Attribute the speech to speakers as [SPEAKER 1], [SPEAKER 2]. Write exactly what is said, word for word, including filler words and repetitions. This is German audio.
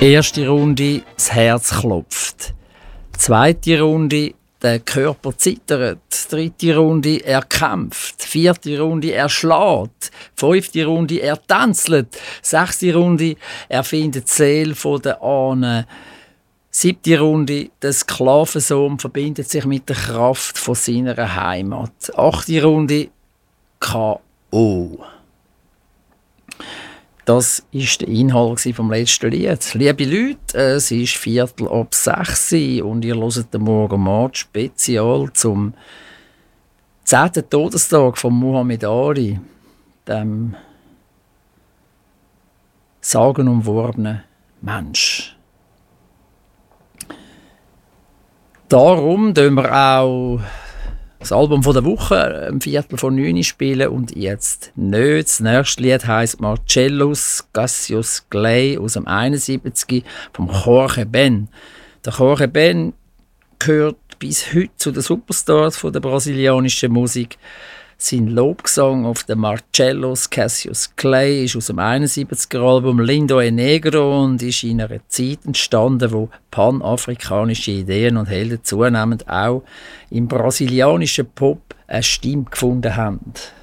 [SPEAKER 1] Erste Runde, das Herz klopft. Zweite Runde, der Körper zittert. Dritte Runde, er kämpft. Vierte Runde, er schlägt. Fünfte Runde, er tänzelt. Sechste Runde, er findet die Seele der Ahnen. Siebte Runde, der Sklavensohn verbindet sich mit der Kraft von seiner Heimat. Achte Runde, K O Das war der Inhalt vom letzten Lied. Liebe Leute, es ist Viertel ab sechs und ihr hört den Morgenmord Spezial zum zehnten Todestag von Muhammad Ali, dem sagenumworbenen Mensch. Darum spielen wir auch das Album von der Woche am Viertel von neun spielen und jetzt nicht. Das nächste Lied heisst Marcellus Cassius Clay aus dem einundsiebzig vom Jorge Ben. Der Jorge Ben gehört bis heute zu den Superstars von der brasilianischen Musik. Sein Lobgesang auf den Marcellus Cassius Clay ist aus dem einundsiebziger Album Lindo e Negro und ist in einer Zeit entstanden, wo panafrikanische Ideen und Helden zunehmend auch im brasilianischen Pop eine Stimme gefunden haben.